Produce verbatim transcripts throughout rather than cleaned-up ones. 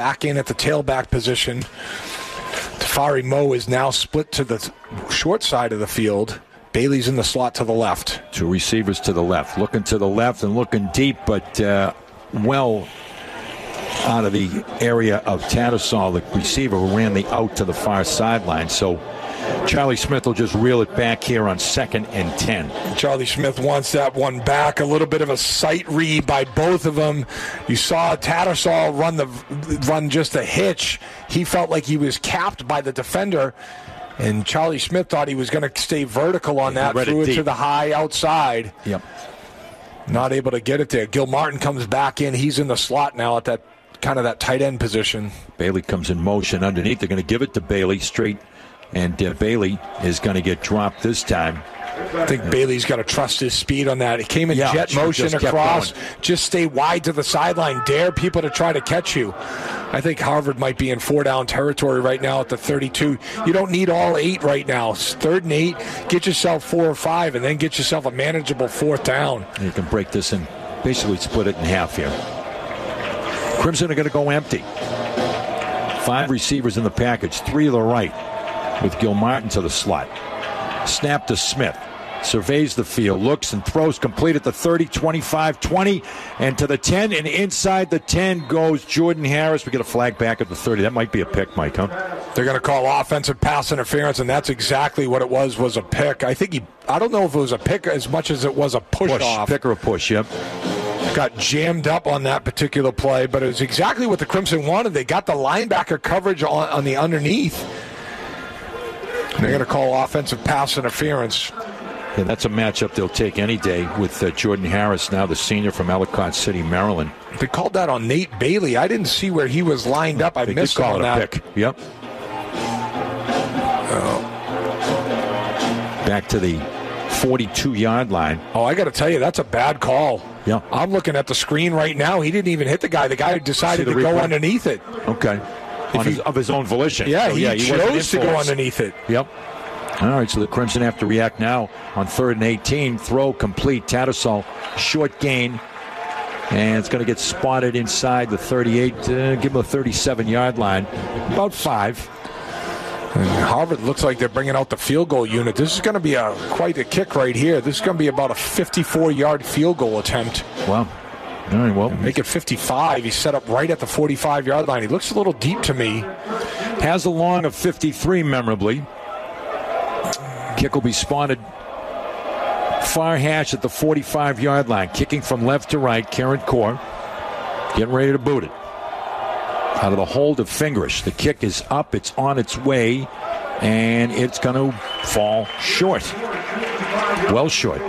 back in at the tailback position. Tafari Moe is now split to the short side of the field. Bailey's in the slot to the left. Two receivers to the left. Looking to the left and looking deep, but uh, well out of the area of Tattersall, the receiver who ran the out to the far sideline. So Charlie Smith will just reel it back here on second and ten. Charlie Smith wants that one back. A little bit of a sight read by both of them. You saw Tattersall run the run just a hitch. He felt like he was capped by the defender, and Charlie Smith thought he was going to stay vertical on that, threw it, it to the high outside. Yep. Not able to get it there. Gil Martin comes back in. He's in the slot now at that kind of that tight end position. Bailey comes in motion underneath. They're going to give it to Bailey straight. And uh, Bailey is going to get dropped this time. I think Bailey's got to trust his speed on that. He came in yeah, jet motion just across. Just stay wide to the sideline. Dare people to try to catch you. I think Harvard might be in four-down territory right now at the thirty-two. You don't need all eight right now. It's third and eight. Get yourself four or five, and then get yourself a manageable fourth down. You can break this and basically split it in half here. Crimson are going to go empty. Five receivers in the package, three to the right, with Gil Martin to the slot. Snap to Smith. Surveys the field, looks and throws complete at the thirty, twenty-five, twenty, and to the ten, and inside the ten goes Jordan Harris. We get a flag back at the thirty. That might be a pick, Mike, huh? They're going to call offensive pass interference, and that's exactly what it was, was a pick. I think he, I don't know if it was a pick as much as it was a push, push off. Pick or a push, yep. Got jammed up on that particular play, but it was exactly what the Crimson wanted. They got the linebacker coverage on, on the underneath. They're going to call offensive pass interference. Yeah, that's a matchup they'll take any day with uh, Jordan Harris, now the senior from Ellicott City, Maryland. They called that on Nate Bailey. I didn't see where he was lined up. I they missed call on it that. A pick. Yep. Oh. Back to the forty-two-yard line. Oh, I got to tell you, that's a bad call. Yeah. I'm looking at the screen right now. He didn't even hit the guy. The guy decided to go underneath it. Okay. On his, of his own volition. Yeah, so, he, yeah, he chose to go underneath it. Yep. All right, so the Crimson have to react now on third and eighteen. Throw complete. Tattersall, short gain. And it's going to get spotted inside the thirty-eight. Uh, give him a thirty-seven-yard line. About five. And Harvard looks like they're bringing out the field goal unit. This is going to be a quite a kick right here. This is going to be about a fifty-four-yard field goal attempt. Wow. All right, well. Make it fifty-five. He's set up right at the forty-five-yard line. He looks a little deep to me. Has a long of fifty-three, memorably. Kick will be spotted far hash at the forty-five-yard line. Kicking from left to right, Karen Core. Getting ready to boot it. Out of the hold of Fingerish. The kick is up. It's on its way. And it's going to fall short. Well short.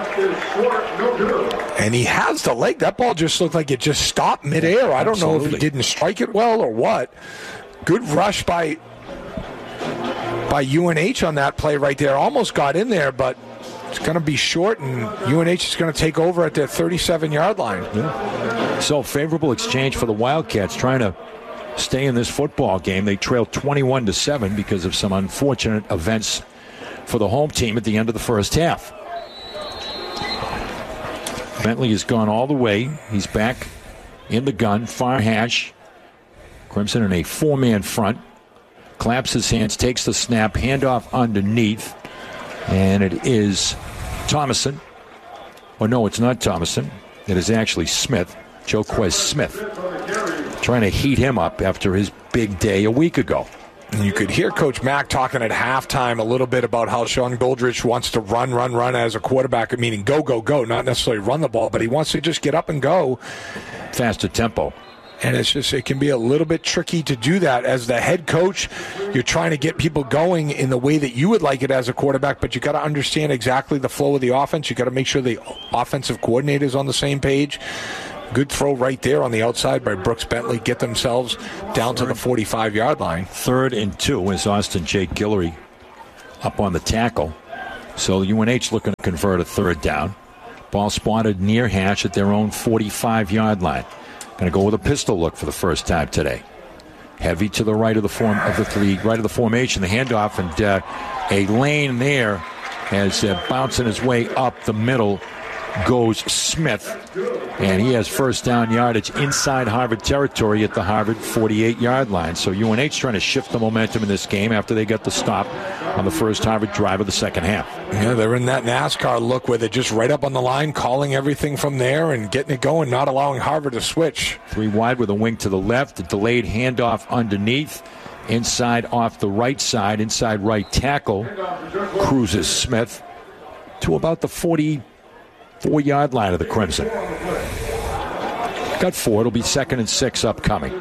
And he has the leg. That ball just looked like it just stopped midair. I don't Absolutely. know if he didn't strike it well or what. Good rush by by U N H on that play right there. Almost got in there, but it's going to be short, and U N H is going to take over at their thirty-seven-yard line. Yeah. So favorable exchange for the Wildcats trying to stay in this football game. They trail twenty-one to seven because of some unfortunate events for the home team at the end of the first half. Bentley has gone all the way. He's back in the gun. Far hash. Crimson in a four-man front. Claps his hands, takes the snap, handoff underneath. And it is Thomason. Or no, it's not Thomason. It is actually Smith. Joquez Smith. Trying to heat him up after his big day a week ago. And you could hear Coach Mack talking at halftime a little bit about how Sean Goldrich wants to run, run, run as a quarterback, meaning go, go, go, not necessarily run the ball, but he wants to just get up and go. Faster tempo. And it's just, it can be a little bit tricky to do that. As the head coach, you're trying to get people going in the way that you would like it as a quarterback, but you got to understand exactly the flow of the offense. You got to make sure the offensive coordinator is on the same page. Good throw right there on the outside by Brooks Bentley. Get themselves down to the forty-five-yard line. Third and two is Austin Jake Guillory up on the tackle. So U N H looking to convert a third down. Ball spotted near hash at their own forty-five-yard line. Going to go with a pistol look for the first time today. Heavy to the right of the form of the three, right of the formation. The handoff, and uh, a lane there as uh, bouncing his way up the middle goes Smith, and he has first down yardage inside Harvard territory at the Harvard forty-eight-yard line. So U N H trying to shift the momentum in this game after they got the stop on the first Harvard drive of the second half. Yeah, they're in that NASCAR look where they're just right up on the line, calling everything from there and getting it going, not allowing Harvard to switch. Three wide with a wing to the left, a delayed handoff underneath. Inside off the right side, inside right tackle, cruises Smith to about the forty-four-yard line of the Crimson. Got four. It'll be second and six upcoming.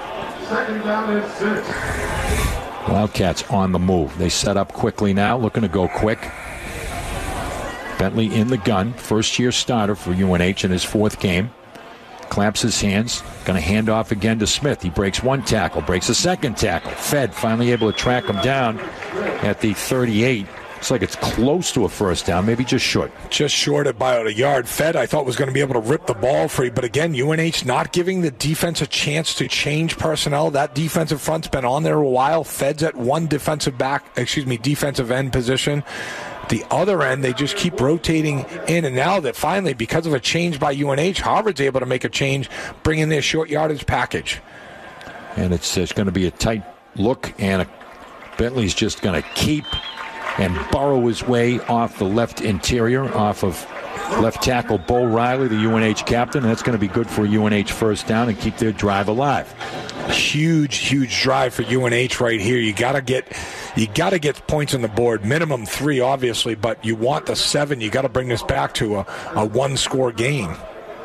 Wildcats on the move. They set up quickly now, looking to go quick. Bentley in the gun, first-year starter for U N H in his fourth game. Clamps his hands, going to hand off again to Smith. He breaks one tackle, breaks a second tackle. Fed finally able to track him down at the thirty-eight. Looks like it's close to a first down, maybe just short. Just short of about a yard. Fed, I thought, was going to be able to rip the ball free. But again, U N H not giving the defense a chance to change personnel. That defensive front's been on there a while. Fed's at one defensive back, excuse me, defensive end position. The other end, they just keep rotating in, and now that finally, because of a change by U N H, Harvard's able to make a change, bring in their short yardage package. And it's, it's going to be a tight look, and a, Bentley's just going to keep and burrow his way off the left interior, off of left tackle Bo Riley, the U N H captain. That's going to be good for a U N H first down and keep their drive alive. Huge, huge drive for U N H right here. You gotta get, you gotta get points on the board. Minimum three, obviously, but you want the seven. You got to bring this back to a, a one-score game.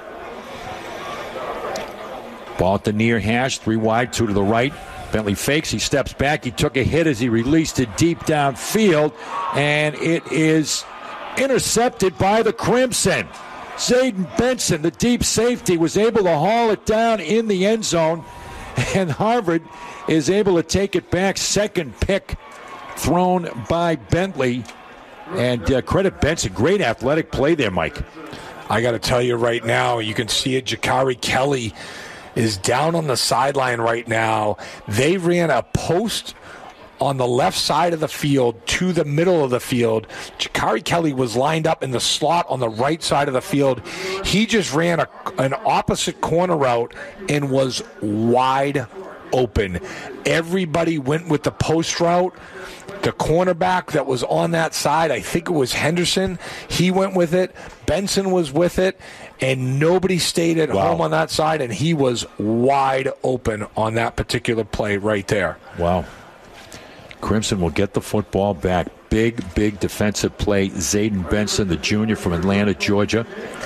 Ball at the near hash, three wide, two to the right. Bentley fakes. He steps back. He took a hit as he released it deep downfield, and it is intercepted by the Crimson. Zayden Benson, the deep safety, was able to haul it down in the end zone. And Harvard is able to take it back. Second pick thrown by Bentley. And uh, credit Benson. Great athletic play there, Mike. I got to tell you right now, you can see it. Jakari Kelly is down on the sideline right now. They ran a post on the left side of the field to the middle of the field. Jakari Kelly was lined up in the slot on the right side of the field. He just ran a, an opposite corner route and was wide open. Everybody went with the post route. The cornerback that was on that side, I think it was Henderson, he went with it. Benson was with it. And nobody stayed at wow. home on that side, and he was wide open on that particular play right there. Wow. Crimson will get the football back. Big, big defensive play. Zayden Benson, the junior from Atlanta, Georgia.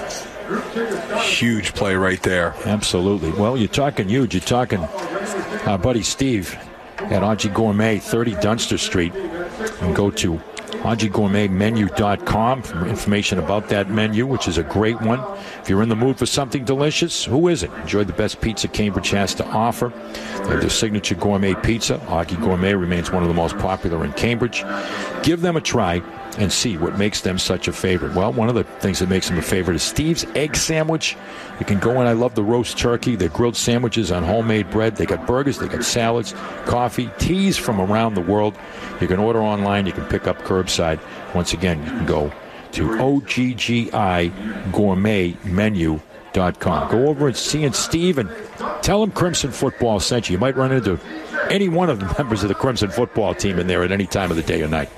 Huge play right there. Absolutely. Well, you're talking huge. You're talking our buddy Steve at Auntie Gourmet, thirty Dunster Street. And go to Auntie Gourmet Menu dot com for information about that menu, which is a great one. If you're in the mood for something delicious, who isn't? Enjoy the best pizza Cambridge has to offer. They have their signature gourmet pizza. Auntie Gourmet remains one of the most popular in Cambridge. Give them a try and see what makes them such a favorite. Well, one of the things that makes them a favorite is Steve's Egg Sandwich. You can go in. I love the roast turkey. They're grilled sandwiches on homemade bread. They got burgers. They got salads, coffee, teas from around the world. You can order online. You can pick up curbside. Once again, you can go to O G G I Gourmet Menu dot com. Go over and see and Steve and tell him Crimson Football sent you. You might run into any one of the members of the Crimson football team in there at any time of the day or night.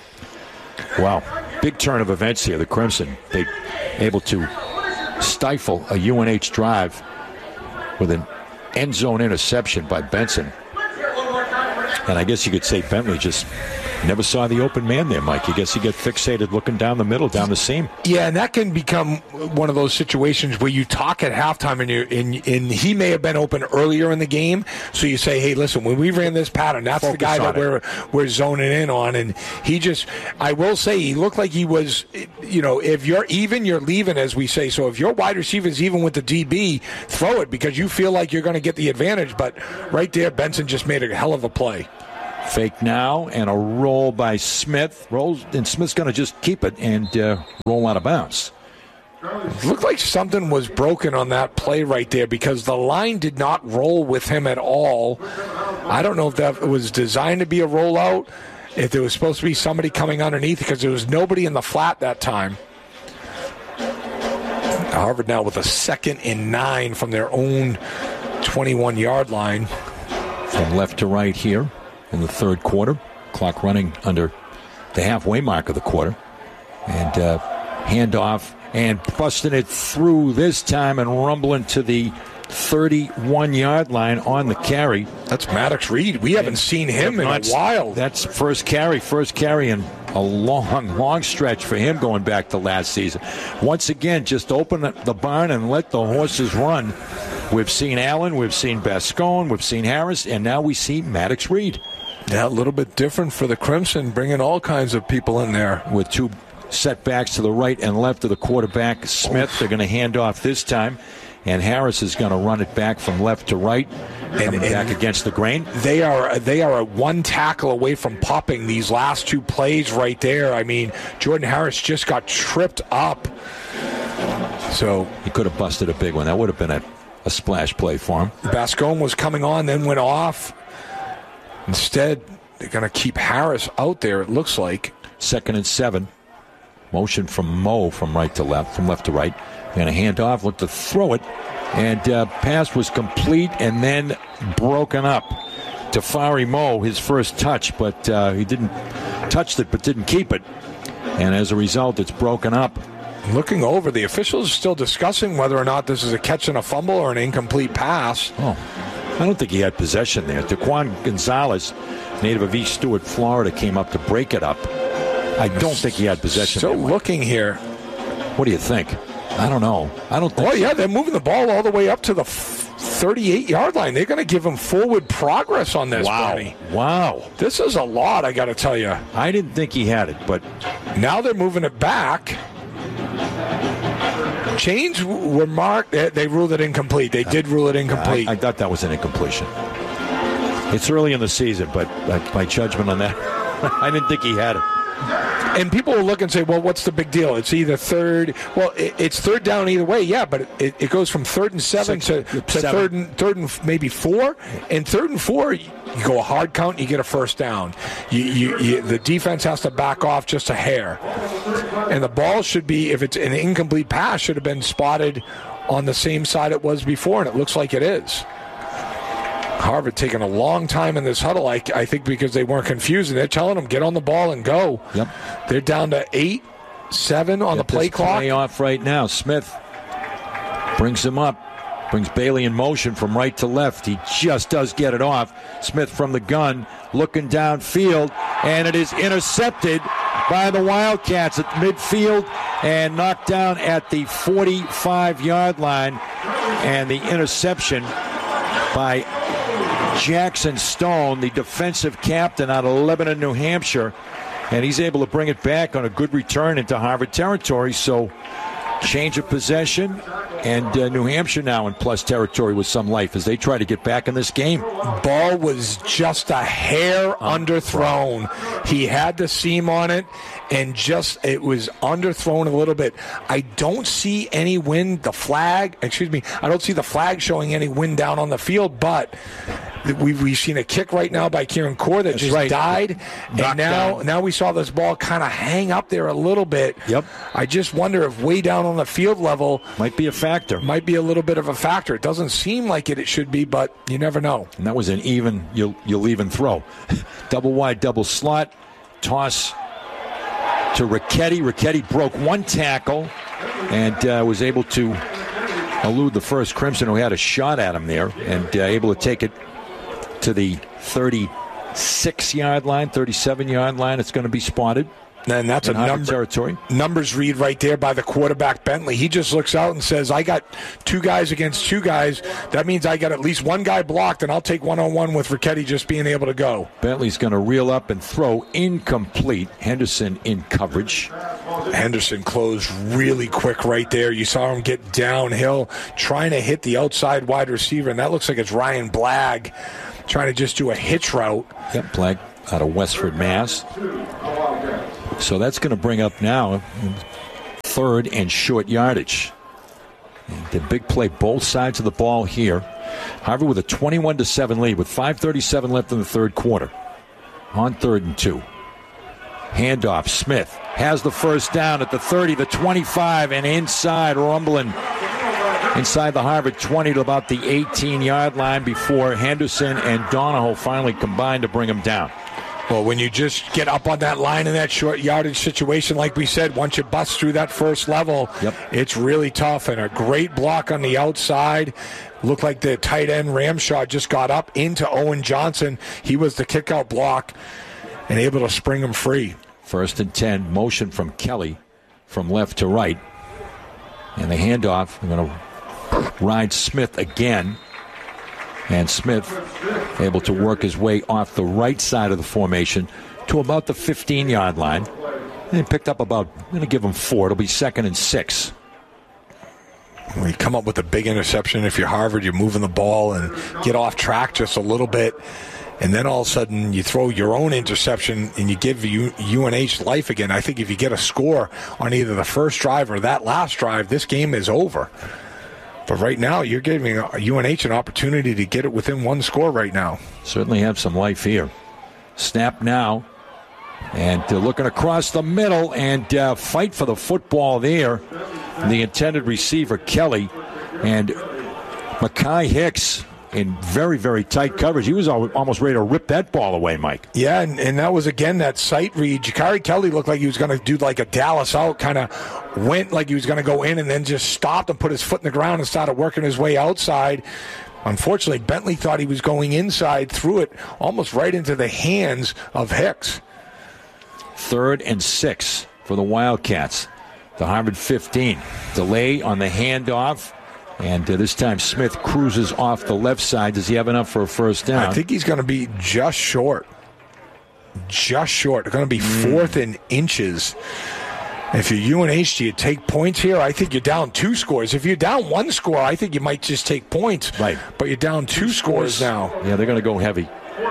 Wow. Big turn of events here. The Crimson, they able to stifle a U N H drive with an end zone interception by Benson. And I guess you could say Bentley just never saw the open man there, Mike. I guess he got fixated looking down the middle, down the seam. Yeah, and that can become one of those situations where you talk at halftime and, you're, and, and he may have been open earlier in the game. So you say, hey, listen, when we ran this pattern, that's Focus the guy that we're, we're zoning in on. And he just, I will say, he looked like he was, you know, if you're even, you're leaving, as we say. So if your wide receiver's even with the D B, throw it because you feel like you're going to get the advantage. But right there, Benson just made a hell of a play. Fake now and a roll by Smith. Rolls, and Smith's going to just keep it and uh, roll out of bounds. It looked like something was broken on that play right there because the line did not roll with him at all. I don't know if that was designed to be a rollout, if there was supposed to be somebody coming underneath because there was nobody in the flat that time. Harvard now with a second and nine from their own twenty-one-yard line. From left to right here in the third quarter. Clock running under the halfway mark of the quarter. And uh, handoff and busting it through this time and rumbling to the thirty-one-yard line on the carry. That's Maddox Reed. We haven't seen him in a while. That's first carry, first carry in a long, long stretch for him going back to last season. Once again, just open the barn and let the horses run. We've seen Allen, we've seen Bascone, we've seen Harris, and now we see Maddox Reed. Yeah, a little bit different for the Crimson, bringing all kinds of people in there. With two setbacks to the right and left of the quarterback, Smith. They're going to hand off this time. And Harris is going to run it back from left to right, coming and, and back against the grain. They are they are a one tackle away from popping these last two plays right there. I mean, Jordan Harris just got tripped up. So he could have busted a big one. That would have been a, a splash play for him. Bascone was coming on, then went off. Instead, they're going to keep Harris out there, it looks like. Second and seven. Motion from Mo from right to left, from left to right. Going to hand off, look to throw it, and uh, pass was complete and then broken up to Fari Mo, his first touch, but uh, he didn't touch it but didn't keep it. And as a result, it's broken up. Looking over, the officials are still discussing whether or not this is a catch and a fumble or an incomplete pass. Oh, I don't think he had possession there. Daquan Gonzalez, native of East Stewart, Florida, came up to break it up. I don't think he had possession. Still there, looking here. What do you think? I don't know. I don't think. Oh, yeah, they're moving the ball all the way up to the thirty-eight-yard line. They're going to give him forward progress on this, wow. Bernie. Wow. This is a lot, I got to tell you. I didn't think he had it, but now they're moving it back. Chains were marked. They ruled it incomplete. They did rule it incomplete. I, I thought that was an incompletion. It's early in the season, but my judgment on that, I didn't think he had it. And people will look and say, well, what's the big deal? It's either third. Well, it, it's third down either way, yeah, but it, it goes from third and seven Six, to, to seven. third and third and maybe four. And third and four, you go a hard count, you get a first down. You, you, you, the defense has to back off just a hair. And the ball should be, if it's an incomplete pass, should have been spotted on the same side it was before, and it looks like it is. Harvard taking a long time in this huddle, I, I think, because they weren't confused. And they're telling them, get on the ball and go. Yep. They're down to eight, seven on Get the play this clock. Play off right now. Smith brings him up, brings Bailey in motion from right to left. He just does get it off. Smith from the gun, looking downfield, and it is intercepted by the Wildcats at midfield and knocked down at the forty-five-yard line. And the interception by Jackson Stone, the defensive captain out of Lebanon, New Hampshire, and he's able to bring it back on a good return into Harvard territory. So change of possession, and uh, New Hampshire now in plus territory with some life as they try to get back in this game. Ball was just a hair underthrown. He had the seam on it, and just it was underthrown a little bit. I don't see any wind. The flag, excuse me, I don't see the flag showing any wind down on the field, but We've, we've seen a kick right now by Kieran Core that That's just right. died. Knocked and now down. now we saw this ball kind of hang up there a little bit. Yep. I just wonder if way down on the field level might be a factor. Might be a little bit of a factor. It doesn't seem like it, it should be, but you never know. And that was an even, you'll, you'll even throw. Double wide, double slot. Toss to Ricchetti. Ricchetti broke one tackle and uh, was able to elude the first Crimson who had a shot at him there, and uh, able to take it to the thirty-six-yard line, thirty-seven-yard line. It's going to be spotted. And that's a number, territory. numbers read right there by the quarterback, Bentley. He just looks out and says, I got two guys against two guys. That means I got at least one guy blocked, and I'll take one-on-one with Ricchetti just being able to go. Bentley's going to reel up and throw incomplete. Henderson in coverage. Henderson closed really quick right there. You saw him get downhill, trying to hit the outside wide receiver, and that looks like it's Ryan Blagg trying to just do a hitch route. Yep, Blagg out of Westford, Mass. So that's going to bring up now third and short yardage. The big play, both sides of the ball here. Harvard with a twenty-one to seven lead with five thirty-seven left in the third quarter. On third and two. Handoff. Smith has the first down at the thirty, the twenty-five, and inside, rumbling inside the Harvard twenty to about the eighteen-yard line before Henderson and Donahoe finally combined to bring him down. Well, when you just get up on that line in that short yardage situation, like we said, once you bust through that first level, yep. it's really tough. And a great block on the outside. Looked like the tight end Ramshaw just got up into Owen Johnson. He was the kick-out block and able to spring him free. First and ten, motion from Kelly from left to right. And the handoff, we're going to ride Smith again. And Smith able to work his way off the right side of the formation to about the fifteen-yard line. And picked up about, I'm going to give him four. It'll be second and six. When you come up with a big interception, if you're Harvard, you're moving the ball and get off track just a little bit. And then all of a sudden you throw your own interception and you give U- UNH life again. I think if you get a score on either the first drive or that last drive, this game is over. But right now, you're giving U N H an opportunity to get it within one score right now. Certainly have some life here. Snap now. And uh, looking across the middle and uh, fight for the football there. The intended receiver, Kelly. And Makai Hicks in very, very tight coverage. He was almost ready to rip that ball away, Mike. Yeah, and, and that was, again, that sight read. Jakari Kelly looked like he was going to do like a Dallas out, kind of went like he was going to go in and then just stopped and put his foot in the ground and started working his way outside. Unfortunately, Bentley thought he was going inside, threw it almost right into the hands of Hicks. Third and six for the Wildcats. The Harvard fifteen. Delay on the handoff. And uh, this time Smith cruises off the left side. Does he have enough for a first down? I think he's going to be just short. Just short. They're going to be fourth mm. in inches. If you're U N H, do you take points here? I think you're down two scores. If you're down one score, I think you might just take points. Right. But you're down two, two scores, scores now. Yeah, they're going to go heavy.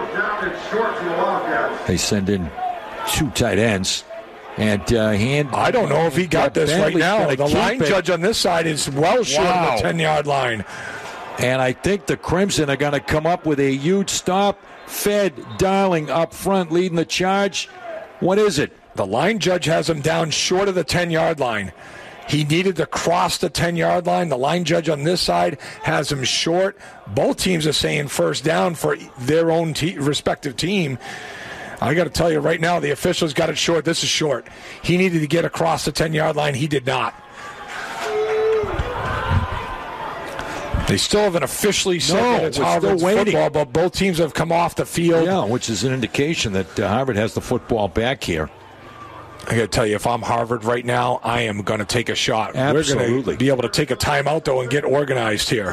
They send in two tight ends. And uh, hand. I don't know if he got this right now. The line it. judge on this side is well short wow. of the ten-yard line. And I think the Crimson are going to come up with a huge stop. Fed Darling up front leading the charge. What is it? The line judge has him down short of the ten-yard line. He needed to cross the ten-yard line. The line judge on this side has him short. Both teams are saying first down for their own te- respective team. I got to tell you right now, the officials got it short. This is short. He needed to get across the ten-yard line. He did not. They still haven't officially said no, that it's Harvard's football, but both teams have come off the field. Yeah, which is an indication that uh, Harvard has the football back here. I got to tell you, if I'm Harvard right now, I am going to take a shot. Absolutely. We're going to be able to take a timeout, though, and get organized here.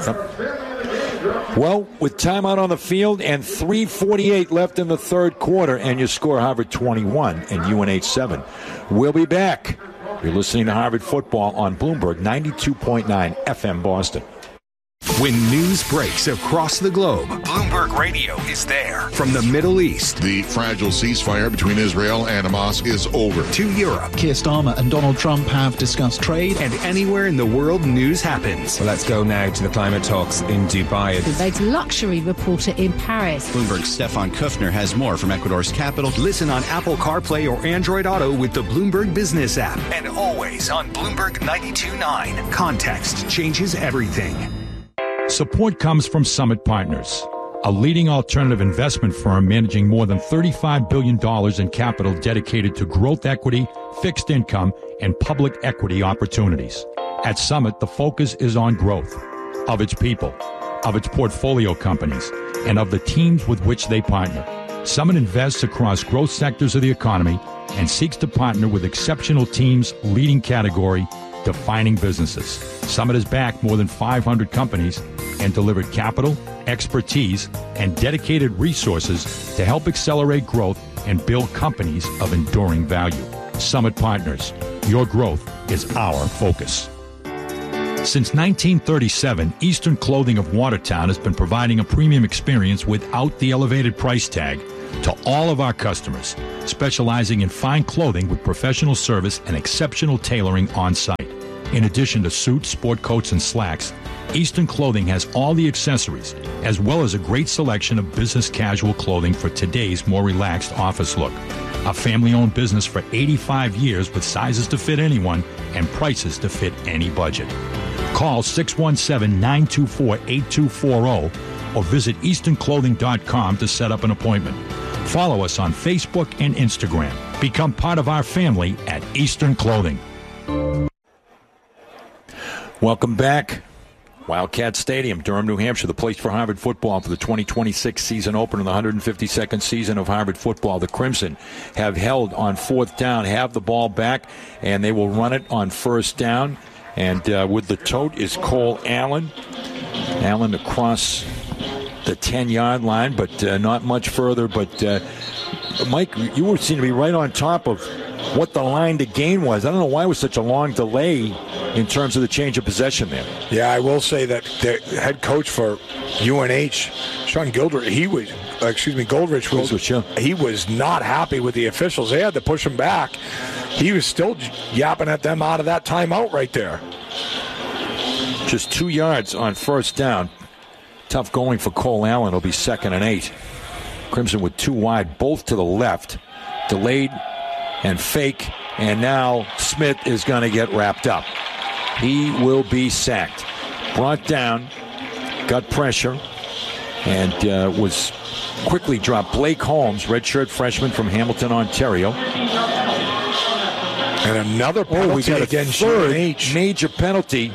Yep. Well, with timeout on the field and three forty-eight left in the third quarter, and you score Harvard twenty-one and U N H seven. We'll be back. You're listening to Harvard Football on Bloomberg ninety-two point nine F M Boston. When news breaks across the globe, Bloomberg Radio is there. From the Middle East, the fragile ceasefire between Israel and Hamas is over. To Europe, Keir Starmer and Donald Trump have discussed trade. And anywhere in the world news happens. Well, let's go now to the climate talks in Dubai. The Vogue's luxury reporter in Paris. Bloomberg's Stefan Kufner has more from Ecuador's capital. Listen on Apple CarPlay or Android Auto with the Bloomberg Business app. And always on Bloomberg ninety-two point nine. Context changes everything. Support comes from Summit Partners, a leading alternative investment firm managing more than thirty-five billion dollars in capital dedicated to growth equity, fixed income, and public equity opportunities. At Summit, the focus is on growth of its people, of its portfolio companies, and of the teams with which they partner. Summit invests across growth sectors of the economy and seeks to partner with exceptional teams, leading category, defining businesses. Summit has backed more than five hundred companies and delivered capital, expertise, and dedicated resources to help accelerate growth and build companies of enduring value. Summit Partners, your growth is our focus. Since nineteen thirty-seven, Eastern Clothing of Watertown has been providing a premium experience without the elevated price tag to all of our customers, specializing in fine clothing with professional service and exceptional tailoring on site. In addition to suits, sport coats, and slacks, Eastern Clothing has all the accessories, as well as a great selection of business casual clothing for today's more relaxed office look. A family-owned business for eighty-five years with sizes to fit anyone and prices to fit any budget. Call six one seven, nine two four, eight two four zero or visit eastern clothing dot com to set up an appointment. Follow us on Facebook and Instagram. Become part of our family at Eastern Clothing. Welcome back. Wildcat Stadium, Durham, New Hampshire, the place for Harvard football for the twenty twenty-six season opener in the one hundred fifty-second season of Harvard football. The Crimson have held on fourth down, have the ball back, and they will run it on first down. And uh, with the tote is Cole Allen. Allen across the ten-yard line, but uh, not much further. But, uh, Mike, you were seem to be right on top of what the line to gain was. I don't know why it was such a long delay in terms of the change of possession there. Yeah, I will say that the head coach for U N H, Sean Gildrich, he was, uh, excuse me, Goldrich was, Goldrich, yeah. he was not happy with the officials. They had to push him back. He was still yapping at them out of that timeout right there. Just two yards on first down. Tough going for Cole Allen. It'll be second and eight. Crimson with two wide, both to the left. Delayed and fake, and now Smith is going to get wrapped up. He will be sacked. Brought down, got pressure, and uh, was quickly dropped. Blake Holmes, redshirt freshman from Hamilton, Ontario. And another penalty oh, we got against a third U N H. Major penalty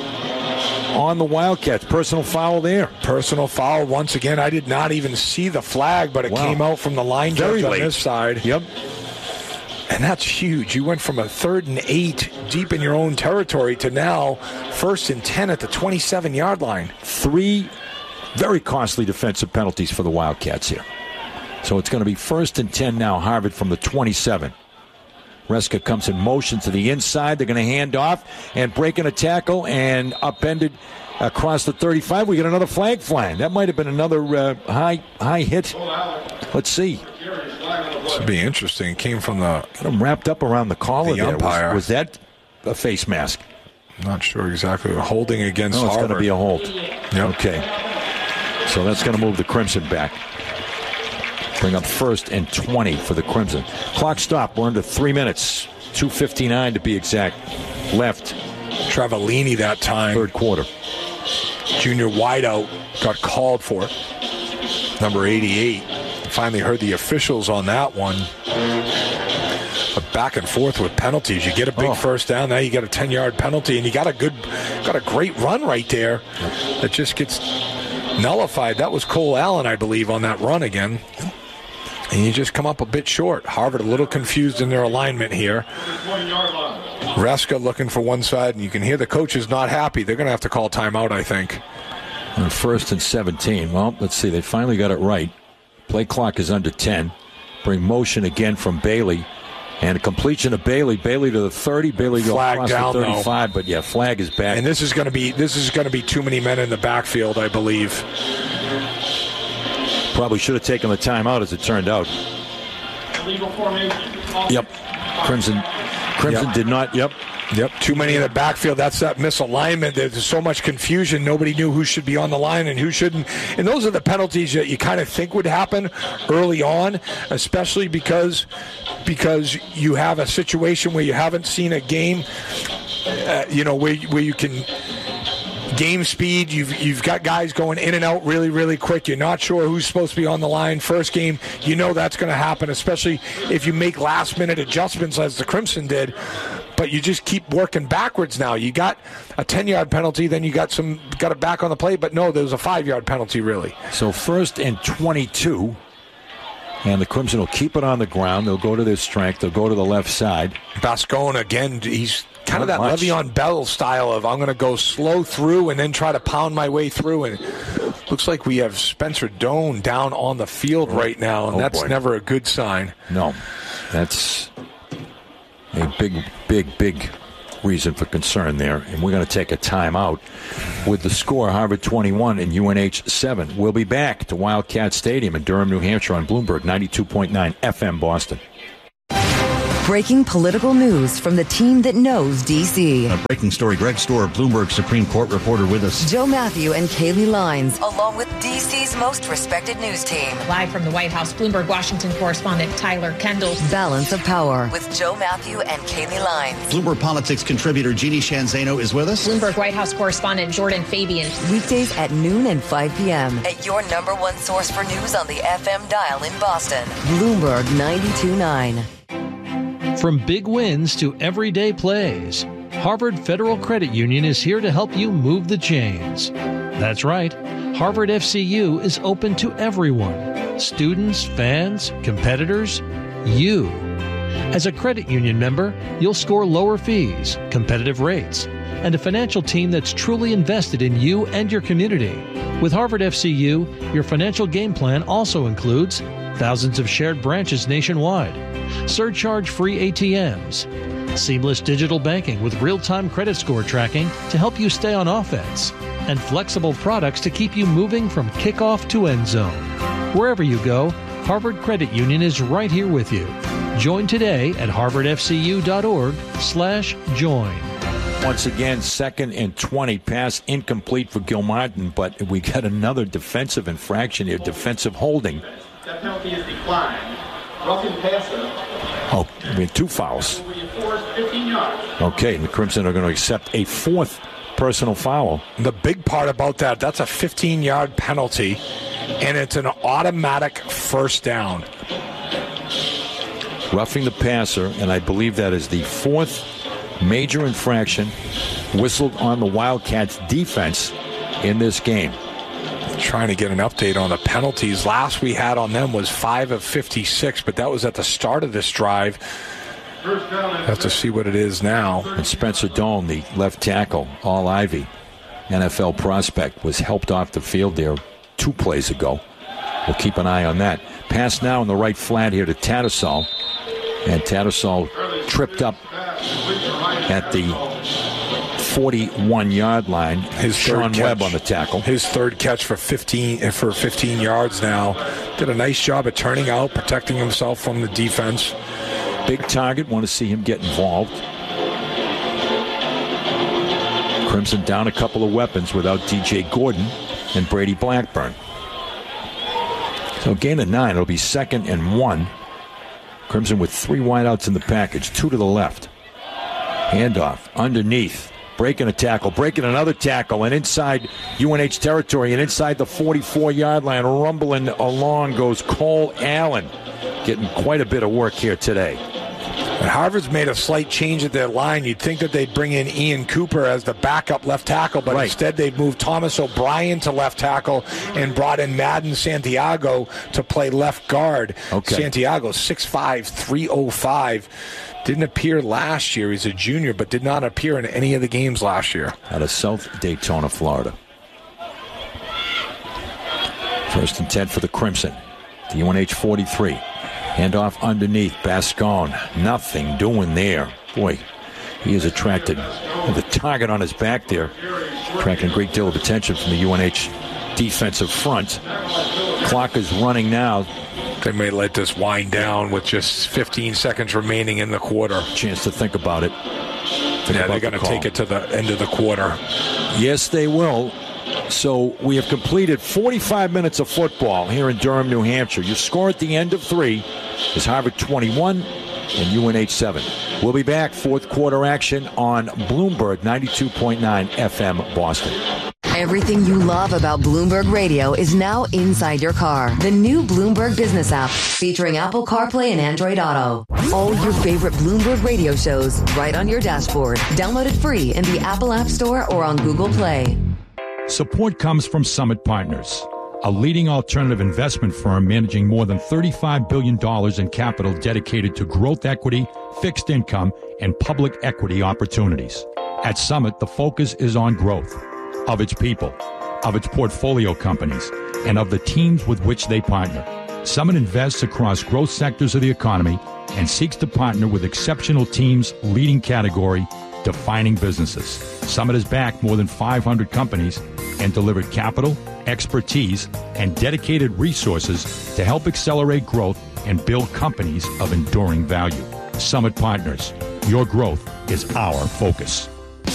on the Wildcats. Personal foul there. Personal foul once again. I did not even see the flag, but it wow. came out from the line Very judge on late. this side. Yep. And that's huge. You went from a third and eight deep in your own territory to now first and ten at the twenty-seven-yard line. Three very costly defensive penalties for the Wildcats here. So it's going to be first and ten now, Harvard from the twenty-seven. Reska comes in motion to the inside. They're going to hand off and breaking a tackle and upended across the thirty-five. We get another flag flying. That might have been another uh, high high hit. Let's see. This would be interesting. It came from the... Got him wrapped up around the collar the there. umpire. Was, was that a face mask? Not sure exactly. Holding against no, it's Harvard. going to be a hold. Yep. Okay. So that's going to move the Crimson back. Bring up first and twenty for the Crimson. Clock stop. We're under three minutes. two fifty-nine to be exact. Left. Travaglini that time. Third quarter. Junior wideout got called for. Number eighty-eight. Finally heard the officials on that one. But back and forth with penalties. You get a big oh. first down. Now you get a ten-yard penalty, and you got a good, got a great run right there. That just gets nullified. That was Cole Allen, I believe, on that run again. And you just come up a bit short. Harvard a little confused in their alignment here. Reska looking for one side, and you can hear the coaches not happy. They're going to have to call timeout, I think. On first and seventeen. Well, let's see. They finally got it right. Play clock is under ten. Bring motion again from Bailey. And a completion of Bailey. Bailey to the thirty. Bailey to Flag across down, the thirty-five. though. But yeah, flag is back. And this is going to be this is going to be too many men in the backfield, I believe. Probably should have taken the timeout, as it turned out. Illegal formation. Yep. Crimson. Crimson Yep. did not. Yep. Yep, too many in the backfield. That's that misalignment. There's so much confusion. Nobody knew who should be on the line and who shouldn't. And those are the penalties that you kind of think would happen early on, especially because because you have a situation where you haven't seen a game, uh, you know, where where you can game speed. You've you've got guys going in and out really, really quick. You're not sure who's supposed to be on the line. First game, you know that's going to happen, especially if you make last-minute adjustments as the Crimson did. But you just keep working backwards now. You got a ten-yard penalty, then you got some got it back on the play. But no, there was a five-yard penalty, really. So first and twenty-two. And the Crimson will keep it on the ground. They'll go to their strength. They'll go to the left side. Bascone, again, he's kind Not of that much. Le'Veon Bell style of I'm going to go slow through and then try to pound my way through. And looks like we have Spencer Doan down on the field right now, and Oh, that's boy. never a good sign. No, that's a big, big, big reason for concern there. And we're going to take a timeout with the score, Harvard twenty-one and U N H seven. We'll be back to Wildcat Stadium in Durham, New Hampshire on Bloomberg ninety-two point nine F M Boston. Breaking political news from the team that knows D C. A breaking story. Greg Stohr, Bloomberg Supreme Court reporter with us. Joe Matthew and Kaylee Lines, along with D C's most respected news team. Live from the White House, Bloomberg Washington correspondent Tyler Kendall. Balance of Power with Joe Matthew and Kaylee Lines. Bloomberg Politics contributor Jeannie Shanzano is with us. Bloomberg White House correspondent Jordan Fabian. Weekdays at noon and five p.m. at your number one source for news on the F M dial in Boston. Bloomberg ninety-two point nine. From big wins to everyday plays, Harvard Federal Credit Union is here to help you move the chains. That's right, Harvard F C U is open to everyone. Students, fans, competitors, you. As a credit union member, you'll score lower fees, competitive rates, and a financial team that's truly invested in you and your community. With Harvard F C U, your financial game plan also includes thousands of shared branches nationwide, surcharge-free A T Ms, seamless digital banking with real-time credit score tracking to help you stay on offense, and flexible products to keep you moving from kickoff to end zone. Wherever you go, Harvard Credit Union is right here with you. Join today at harvardfcu.org slash join. Once again, second and twenty, pass incomplete for Gilmartin, but we got another defensive infraction here, defensive holding. That penalty is declined. Roughing passer. Oh, I mean, two fouls. fifteen yards. Okay, the Crimson are going to accept a fourth personal foul. The big part about that, that's a fifteen-yard penalty, and it's an automatic first down. Roughing the passer, and I believe that is the fourth major infraction whistled on the Wildcats' defense in this game. Trying to get an update on the penalties. Last we had on them was five of fifty-six, but that was at the start of this drive. Have to see what it is now. And Spencer Doan, the left tackle, all Ivy, N F L prospect, was helped off the field there two plays ago. We'll keep an eye on that. Pass now in the right flat here to Tattersall. And Tattersall tripped up at the forty-one-yard line. His Sean Webb on the tackle. His third catch for fifteen for fifteen yards now. Did a nice job at turning out, protecting himself from the defense. Big target. Want to see him get involved. Crimson down a couple of weapons without D J Gordon and Brady Blackburn. So gain of nine. It'll be second and one. Crimson with three wideouts in the package, two to the left. Handoff underneath. Breaking a tackle, breaking another tackle, and inside U N H territory, and inside the forty-four-yard line, rumbling along goes Cole Allen. Getting quite a bit of work here today. And Harvard's made a slight change at their line. You'd think that they'd bring in Ian Cooper as the backup left tackle, but right. Instead they've moved Thomas O'Brien to left tackle and brought in Madden Santiago to play left guard. Okay. Santiago, six five, three oh five. Didn't appear last year. He's a junior, but did not appear in any of the games last year. Out of South Daytona, Florida. First and ten for the Crimson. The U N H forty-three. Handoff underneath. Bascon. Nothing doing there. Boy, he has attracted the target on his back there. Attracting a great deal of attention from the U N H defensive front. Clock is running now. They may let this wind down with just fifteen seconds remaining in the quarter. Chance to think about it. Think yeah, about they're going to the take it to the end of the quarter. Yes, they will. So we have completed forty-five minutes of football here in Durham, New Hampshire. Your score at the end of three is Harvard twenty-one and U N H seven. We'll be back, fourth quarter action on Bloomberg ninety-two point nine F M Boston. Everything you love about Bloomberg Radio is now inside your car. The new Bloomberg Business app, featuring Apple CarPlay and Android Auto. All your favorite Bloomberg Radio shows right on your dashboard. Download it free in the Apple App Store or on Google Play. Support comes from Summit Partners, a leading alternative investment firm managing more than thirty-five billion dollars in capital dedicated to growth equity, fixed income, and public equity opportunities. At Summit, the focus is on growth of its people, of its portfolio companies, and of the teams with which they partner. Summit invests across growth sectors of the economy and seeks to partner with exceptional teams, leading category, defining businesses. Summit has backed more than five hundred companies and delivered capital, expertise, and dedicated resources to help accelerate growth and build companies of enduring value. Summit Partners. Your growth is our focus.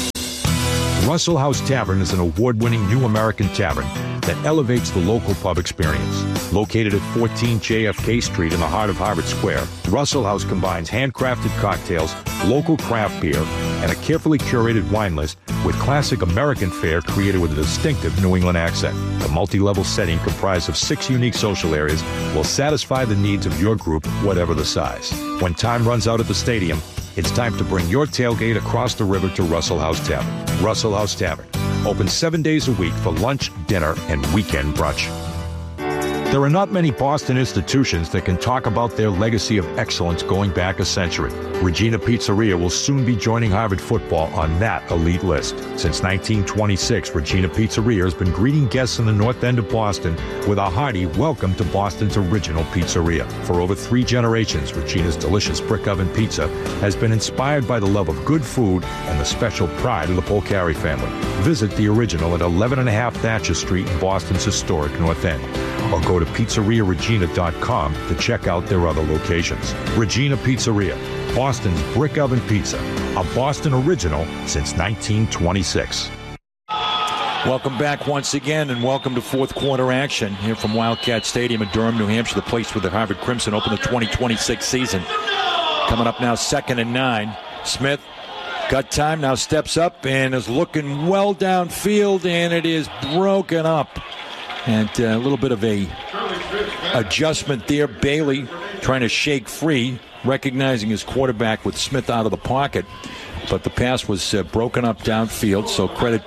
Russell House Tavern is an award-winning new American tavern that elevates the local pub experience. Located at fourteen J F K Street in the heart of Harvard Square, Russell House combines handcrafted cocktails, local craft beer, and a carefully curated wine list with classic American fare created with a distinctive New England accent. The multi-level setting comprised of six unique social areas will satisfy the needs of your group, whatever the size. When time runs out at the stadium, it's time to bring your tailgate across the river to Russell House Tavern. Russell House Tavern, open seven days a week for lunch, dinner, and weekend brunch. There are not many Boston institutions that can talk about their legacy of excellence going back a century. Regina Pizzeria will soon be joining Harvard football on that elite list. Since nineteen twenty-six, Regina Pizzeria has been greeting guests in the North End of Boston with a hearty welcome to Boston's original pizzeria. For over three generations, Regina's delicious brick oven pizza has been inspired by the love of good food and the special pride of the Polcari family. Visit the original at eleven and a half Thatcher Street in Boston's historic North End, or go to pizzeria regina dot com to check out their other locations. Regina Pizzeria, Boston's brick oven pizza, a Boston original since nineteen twenty-six. Welcome back once again, and welcome to fourth quarter action here from Wildcat Stadium in Durham, New Hampshire, the place where the Harvard Crimson open the twenty twenty-six season. Coming up now, second and nine. Smith got time, now steps up and is looking well downfield, and it is broken up. And uh, a little bit of a adjustment there. Bailey trying to shake free, recognizing his quarterback with Smith out of the pocket. But the pass was uh, broken up downfield, so credit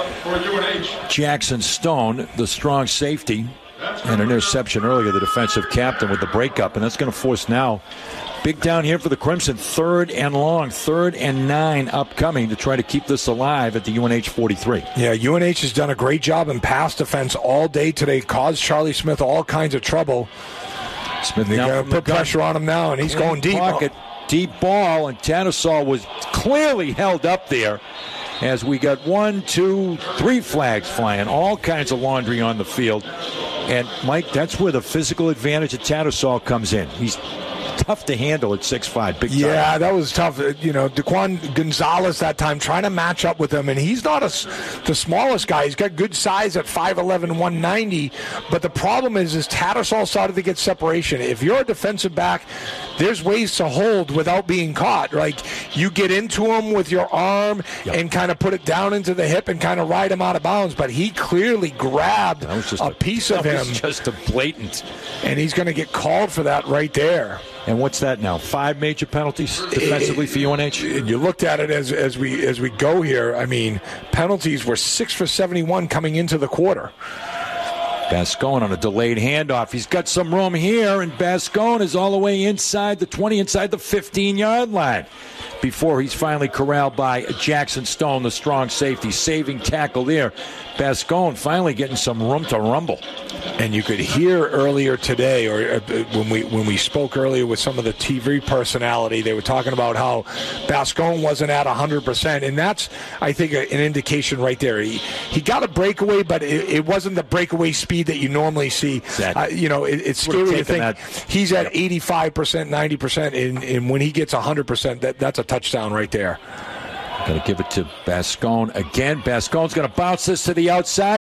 Jackson Stone, the strong safety, and an interception earlier, the defensive captain with the breakup. And that's going to force now big down here for the Crimson, third and long, third and nine upcoming to try to keep this alive at the U N H forty-three. Yeah, U N H has done a great job in pass defense all day today, caused Charlie Smith all kinds of trouble. Smith They're now going to put pressure on him now, and he's going deep. Pocket, deep ball, and Tattersall was clearly held up there as we got one, two, three flags flying, all kinds of laundry on the field. And, Mike, that's where the physical advantage of Tattersall comes in. He's tough to handle at six five, big time. Yeah, that was tough. You know, Daquan Gonzalez that time trying to match up with him, and he's not a, the smallest guy. He's got good size at five eleven, one ninety, but the problem is, is Tattersall started to get separation. If you're a defensive back, there's ways to hold without being caught. Like, you get into him with your arm yep. and kind of put it down into the hip and kind of ride him out of bounds, but he clearly grabbed a, a piece of him. That was just a blatant. And he's going to get called for that right there. And what's that now? Five major penalties defensively for U N H? You looked at it as as we as we go here. I mean, penalties were six for seventy-one coming into the quarter. Bascone on a delayed handoff. He's got some room here, and Bascone is all the way inside the twenty, inside the fifteen-yard line before he's finally corralled by Jackson Stone, the strong safety, saving tackle there. Bascone finally getting some room to rumble. And you could hear earlier today, or when we when we spoke earlier with some of the T V personality, they were talking about how Bascone wasn't at one hundred percent, and that's, I think, an indication right there. He he got a breakaway, but it, it wasn't the breakaway speed that you normally see. That, uh, you know, it, it's scary to think that. He's at eighty-five percent, ninety percent, and, and when he gets one hundred percent, that, that's a touchdown right there. Going to give it to Bascone again. Bascone's going to bounce this to the outside.